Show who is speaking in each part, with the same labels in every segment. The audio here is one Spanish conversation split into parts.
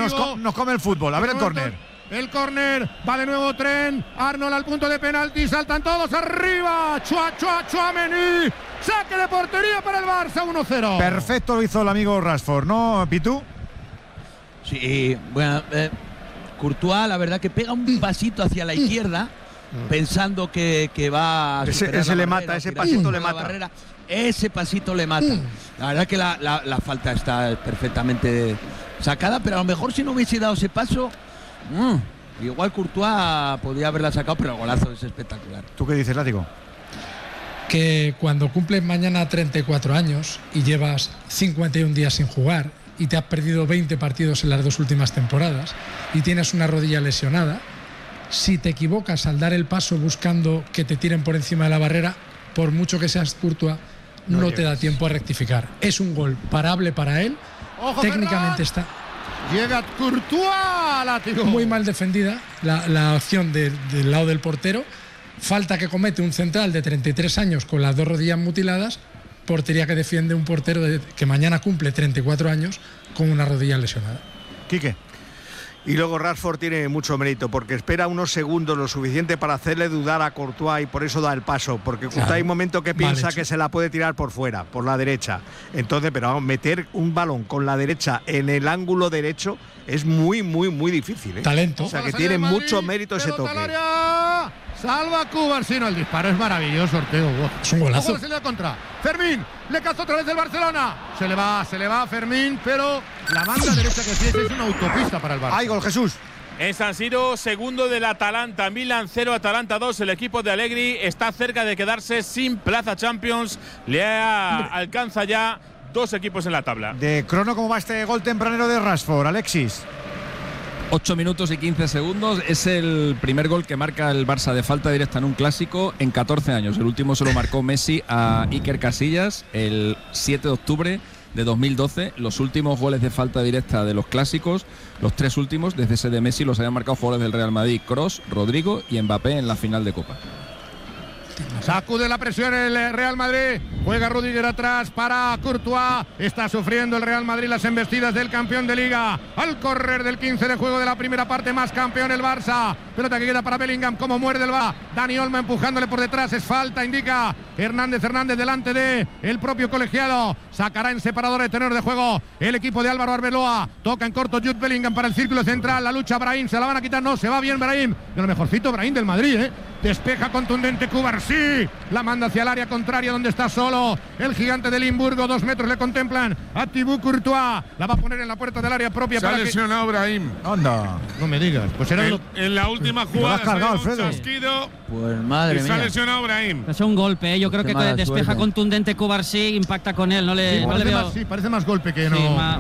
Speaker 1: nos come el fútbol. A ver el córner.
Speaker 2: El córner, va de nuevo Trent, Arnold al punto de penalti, saltan todos arriba, Tchouaméni, saque de portería para el Barça, 1-0.
Speaker 1: Perfecto lo hizo el amigo Rashford, ¿no, Pitu?
Speaker 3: Sí, bueno, Courtois la verdad que pega un pasito hacia la izquierda, pensando que va a
Speaker 1: ese le mata, ese pasito le mata.
Speaker 3: Barrera. Ese pasito le mata. La verdad que la falta está perfectamente sacada, pero a lo mejor si no hubiese dado ese paso, igual Courtois podría haberla sacado, pero el golazo es espectacular.
Speaker 1: ¿Tú qué dices, Látigo?
Speaker 4: Que cuando cumples mañana 34 años y llevas 51 días sin jugar y te has perdido 20 partidos en las 2 últimas temporadas y tienes una rodilla lesionada, si te equivocas al dar el paso buscando que te tiren por encima de la barrera, por mucho que seas Courtois, no te da tiempo a rectificar. Es un gol parable para él.
Speaker 2: Ojo,
Speaker 4: técnicamente
Speaker 2: Ferran.
Speaker 4: está
Speaker 2: Llega Courtois, Látigo.
Speaker 4: muy mal defendida la opción del lado del portero. Falta que comete un central de 33 años con las 2 rodillas mutiladas. Portería que defiende un portero que mañana cumple 34 años con una rodilla lesionada.
Speaker 1: Quique.
Speaker 5: Y luego Rashford tiene mucho mérito porque espera unos segundos lo suficiente para hacerle dudar a Courtois y por eso da el paso, porque Courtois hay un momento que piensa que se la puede tirar por fuera, por la derecha. Entonces, pero vamos, meter un balón con la derecha en el ángulo derecho es muy, muy, muy difícil, ¿eh?
Speaker 4: Talento.
Speaker 5: O sea, que tiene mucho mérito ese toque.
Speaker 2: Salva Cubarsino, el disparo es maravilloso, Ortego.
Speaker 4: Es un golazo.
Speaker 2: Ojo, se le da contra. Fermín, le cazó otra vez el Barcelona. Se le va Fermín, pero la banda derecha que sí es una autopista para el Barça.
Speaker 1: ¡Ay, gol, Jesús!
Speaker 6: En San Siro, segundo del Atalanta, Milan 0, Atalanta 2. El equipo de Allegri está cerca de quedarse sin plaza Champions. Alcanza ya 2 equipos en la tabla.
Speaker 1: De crono, ¿cómo va este gol tempranero de Rashford, Alexis?
Speaker 7: 8 minutos y 15 segundos. Es el primer gol que marca el Barça de falta directa en un clásico en 14 años. El último se lo marcó Messi a Iker Casillas el 7 de octubre de 2012. Los últimos goles de falta directa de los clásicos, los 3 últimos, desde ese de Messi, los habían marcado jugadores del Real Madrid: Kroos, Rodrigo y Mbappé en la final de Copa.
Speaker 2: Sacude la presión el Real Madrid. Juega Rudiger atrás para Courtois. Está sufriendo el Real Madrid las embestidas del campeón de Liga. Al correr del 15 de juego de la primera parte, más campeón el Barça. Pelota que queda para Bellingham. Como muerde el va. Dani Olmo empujándole por detrás. Es falta, indica Hernández delante de el propio colegiado. Sacará en separador de tenor de juego el equipo de Álvaro Arbeloa. Toca en corto Jude Bellingham para el círculo central. La lucha Brahim. Se la van a quitar. No, se va bien Brahim. De lo mejorcito Brahim del Madrid, ¿eh? Despeja contundente Cubarsí. La manda hacia el área contraria donde está solo el gigante de Limburgo. 2 metros le contemplan a Thibaut Courtois. La va a poner en la puerta del área propia.
Speaker 8: Se ha lesionado Brahim.
Speaker 1: Anda.
Speaker 2: No me digas. Pues era
Speaker 8: en la última jugada
Speaker 1: se ha
Speaker 8: un chasquido.
Speaker 3: Pues madre
Speaker 8: y
Speaker 3: mía.
Speaker 8: se ha lesionado Brahim.
Speaker 9: Es un golpe, ¿eh? Yo creo que despeja
Speaker 3: suerte.
Speaker 9: Contundente Cubarsí, impacta con él. No le veo.
Speaker 2: Sí, parece más golpe que no.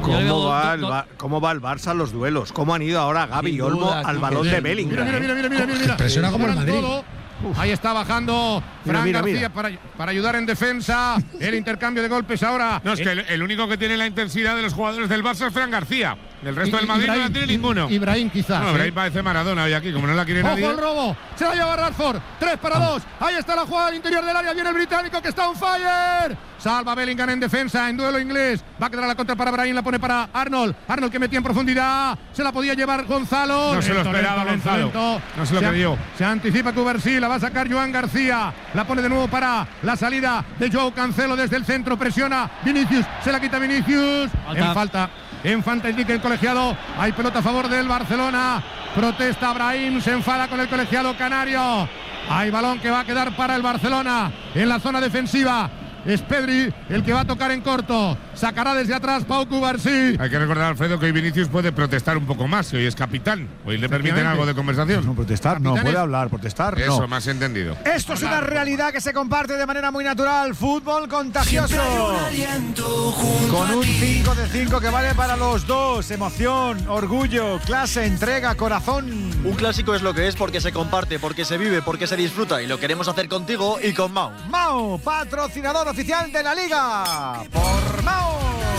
Speaker 5: ¿Cómo va el Barça en los duelos? ¿Cómo han ido ahora Gavi y Olmo al balón de Bellingham?
Speaker 2: Mira.
Speaker 4: Presiona como el Madrid.
Speaker 2: Ahí está bajando Fran García para ayudar en defensa. El intercambio de golpes ahora.
Speaker 8: No, es que el único que tiene la intensidad de los jugadores del Barça es Fran García. El resto del Madrid no la tiene ninguno.
Speaker 2: Ibrahim quizás.
Speaker 8: No, Ibrahim parece Maradona hoy aquí, como no la quiere nadie.
Speaker 2: Ojo el robo. Se la lleva Rashford. 3-2. Ahí está la jugada al interior del área. Viene el británico que está on fire. Salva Bellingham en defensa, en duelo inglés. Va a quedar a la contra para Brahim. La pone para Arnold. Arnold que metía en profundidad. Se la podía llevar Gonzalo.
Speaker 8: No se lo esperaba Gonzalo. No se lo creyó.
Speaker 2: Se anticipa Cubarsí. La va a sacar Joan García. La pone de nuevo para la salida de Joao Cancelo desde el centro. Presiona Vinicius. Se la quita Vinicius. En falta indica el colegiado. Hay pelota a favor del Barcelona. Protesta Brahim. Se enfada con el colegiado canario. Hay balón que va a quedar para el Barcelona en la zona defensiva. Es Pedri el que va a tocar en corto. Sacará desde atrás Pau Cubarsí.
Speaker 8: Hay que recordar, Alfredo, que hoy Vinicius puede protestar un poco más. Hoy es capitán. Hoy le permiten algo de conversación.
Speaker 1: No, protestar, no puede hablar, protestar.
Speaker 8: Eso,
Speaker 1: no.
Speaker 8: más entendido.
Speaker 1: Esto es una realidad que se comparte de manera muy natural. Fútbol contagioso. Con un 5 de 5 que vale para los dos. Emoción, orgullo, clase, entrega, corazón.
Speaker 10: Un clásico es lo que es porque se comparte, porque se vive, porque se disfruta. Y lo queremos hacer contigo y con Mau.
Speaker 1: Mau, patrocinador oficial de la Liga. Por Mau.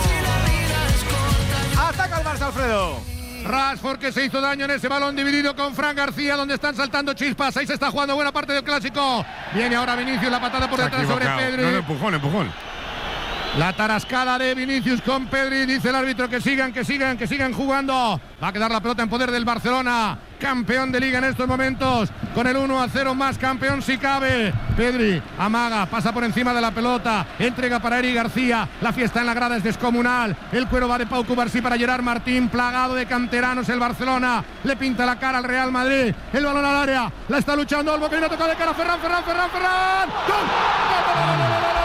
Speaker 1: Ataca el Barça, Alfredo.
Speaker 2: Rashford que se hizo daño en ese balón dividido con Fran García, donde están saltando chispas. Ahí se está jugando buena parte del clásico. Viene ahora Vinicius, la patada por detrás sobre Pedri.
Speaker 8: No, empujón.
Speaker 2: La tarascada de Vinicius con Pedri, dice el árbitro que sigan jugando. Va a quedar la pelota en poder del Barcelona, campeón de liga en estos momentos, con el 1-0 más campeón si cabe. Pedri amaga, pasa por encima de la pelota, entrega para Eric García. La fiesta en la grada es descomunal. El cuero va de Pau Cubarsí para Gerard Martín, plagado de canteranos el Barcelona. Le pinta la cara al Real Madrid. El balón al área, la está luchando Olmo, que viene a tocar de cara. Ferran. ¡Gol!